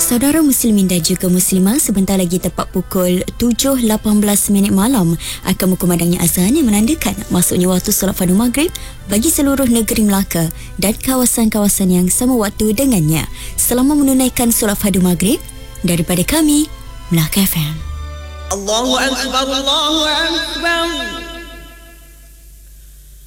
Saudara muslimin dan juga muslimah, sebentar lagi tepat pukul 7.18 malam akan berkumandangnya azan yang menandakan masuknya waktu solat fardu maghrib bagi seluruh negeri Melaka dan kawasan-kawasan yang sama waktu dengannya. Selamat menunaikan solat fardu maghrib daripada kami, Melaka FM. Allahu Akbar, Allahu Akbar.